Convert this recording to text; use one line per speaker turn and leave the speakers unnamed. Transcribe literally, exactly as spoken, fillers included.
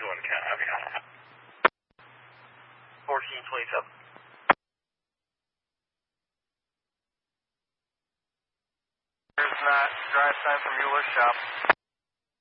two one count, I'll be on. fourteen twenty-seven.
There's not drive time from Mueller Shop.